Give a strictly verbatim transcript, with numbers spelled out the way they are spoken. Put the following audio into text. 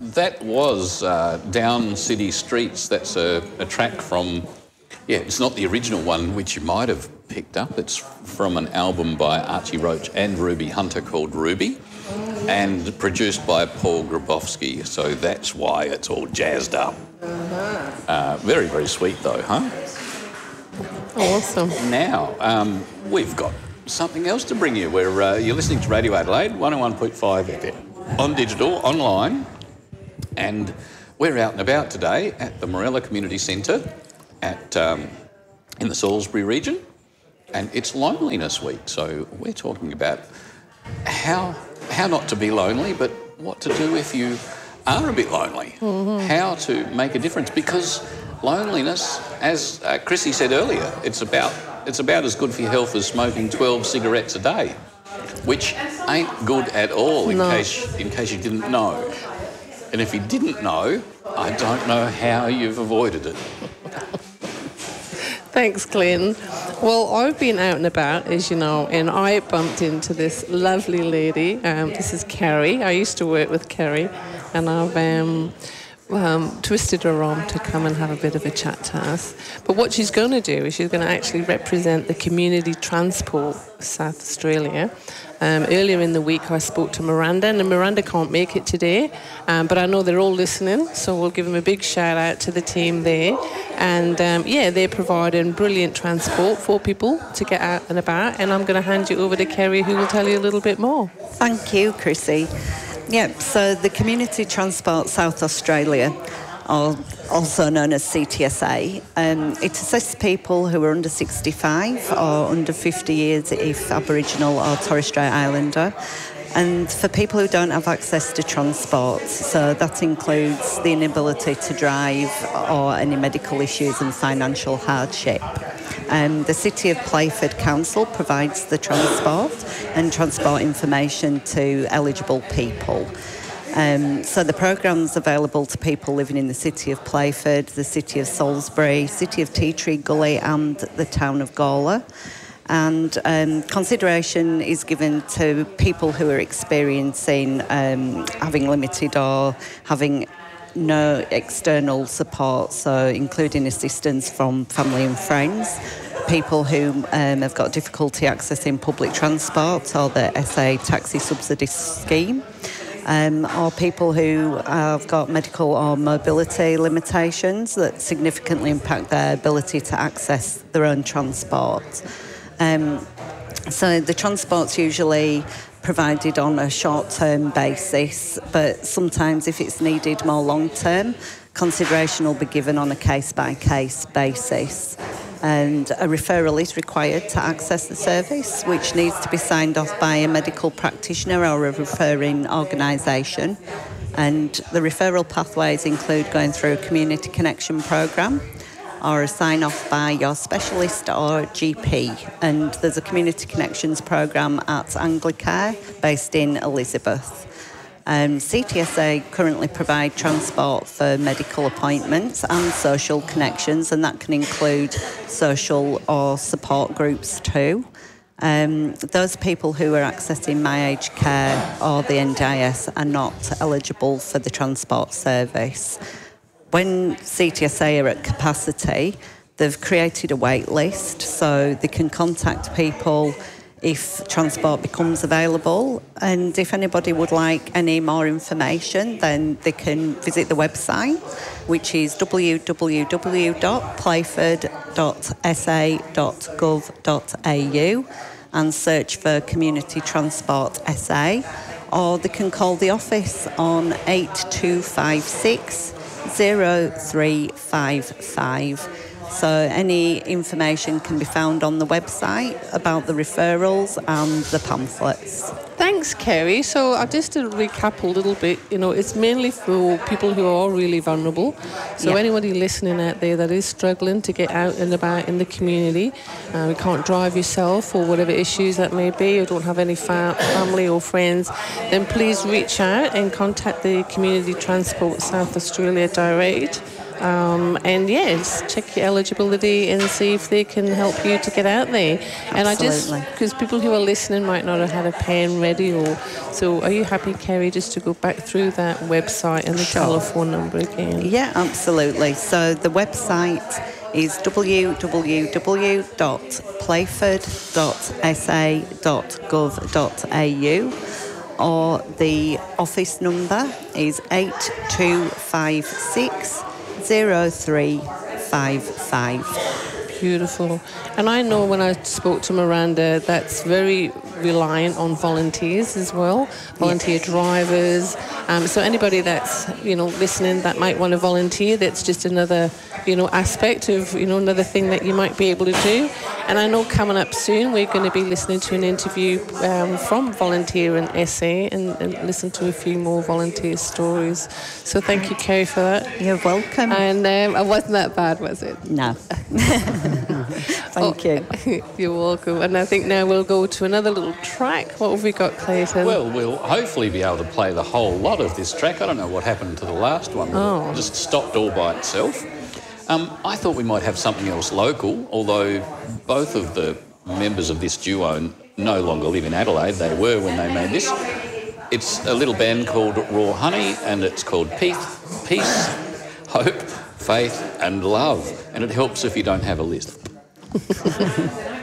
that was uh, Down City Streets. That's a, a track from, yeah, it's not the original one, which you might have picked up. It's from an album by Archie Roach and Ruby Hunter called Ruby, and produced by Paul Grabowski. So that's why it's all jazzed up. Uh, very, very sweet though, huh? Awesome. Now, um, we've got something else to bring you. Where uh, you're listening to Radio Adelaide, one oh one point five F M, on digital, online, and we're out and about today at the Morella Community Centre at um, in the Salisbury region, and it's Loneliness Week. So we're talking about how how not to be lonely, but what to do if you are a bit lonely. Mm-hmm. How to make a difference, because loneliness, as uh, Chrissy said earlier, it's about it's about as good for your health as smoking twelve cigarettes a day, which ain't good at all. In No. case in case you didn't know, and if you didn't know, I don't know how you've avoided it. Thanks, Glenn. Well, I've been out and about, as you know, and I bumped into this lovely lady. Um, this is Carrie. I used to work with Carrie, and I've um, um, twisted her arm to come and have a bit of a chat to us. But what she's going to do is she's going to actually represent the Community Transport South Australia. Um, earlier in the week, I spoke to Miranda, and Miranda can't make it today, um, but I know they're all listening, so we'll give them a big shout out to the team there. And um, yeah, they're providing brilliant transport for people to get out and about. And I'm going to hand you over to Kerry, who will tell you a little bit more. Thank you, Chrissy. Yeah, so the Community Transport South Australia, or also known as C T S A, um, it assists people who are under sixty-five or under fifty years if Aboriginal or Torres Strait Islander, and for people who don't have access to transport. So that includes the inability to drive or any medical issues and financial hardship. Um, the City of Playford Council provides the transport and transport information to eligible people. Um, so the programme's available to people living in the City of Playford, the City of Salisbury, City of Tea Tree Gully and the town of Gawler. And um, consideration is given to people who are experiencing um, having limited or having no external support, so including assistance from family and friends, people who um, have got difficulty accessing public transport or the S A taxi subsidy scheme, um, or people who have got medical or mobility limitations that significantly impact their ability to access their own transport. Um, so the transport's usually provided on a short-term basis, but sometimes if it's needed more long-term, consideration will be given on a case-by-case basis. And a referral is required to access the service, which needs to be signed off by a medical practitioner or a referring organisation. And the referral pathways include going through a community connection programme or a sign-off by your specialist or G P. And there's a community connections programme at Anglicare based in Elizabeth. Um, C T S A currently provide transport for medical appointments and social connections, and that can include social or support groups too. Um, those people who are accessing My Aged Care or the N D I S are not eligible for the transport service. When C T S A are at capacity, they've created a wait list so they can contact people if transport becomes available, and if anybody would like any more information, then they can visit the website, which is w w w dot playford dot s a dot gov dot a u and search for Community Transport S A, or they can call the office on eight two five six zero three five five. So any information can be found on the website about the referrals and the pamphlets. Thanks, Kerry. So uh, just to recap a little bit, you know, it's mainly for people who are really vulnerable. So Yeah. anybody listening out there that is struggling to get out and about in the community, uh, you can't drive yourself or whatever issues that may be, or don't have any fa- family or friends, then please reach out and contact the Community Transport South Australia Direct Um, and yes, check your eligibility and see if they can help you to get out there. And I just, Absolutely. because people who are listening might not have had a pen ready, or so are you happy, Kerry, just to go back through that website and the Sure. telephone number again? Yeah, absolutely. So the website is w w w dot playford dot s a dot gov dot a u, or the office number is eight two five six zero three five five. Beautiful. And I know when I spoke to Miranda, that's very reliant on volunteers as well, volunteer drivers. Um, so anybody that's, you know, listening that might want to volunteer, that's just another, you know, aspect of, you know, another thing that you might be able to do. And I know coming up soon, we're going to be listening to an interview um, from Volunteer and S A, and, and listen to a few more volunteer stories. So thank you, Kerry, for that. You're welcome. And um, it wasn't that bad, was it? No. Thank you. you. You're welcome. And I think now we'll go to another little track. What have we got, Clayton? Well, we'll hopefully be able to play the whole lot of this track. I don't know what happened to the last one. Oh. It just stopped all by itself. Um, I thought we might have something else local, although both of the members of this duo no longer live in Adelaide. They were when they made this. It's a little band called Raw Honey, and it's called Peace, Peace, Hope, Faith and Love. And it helps if you don't have a list.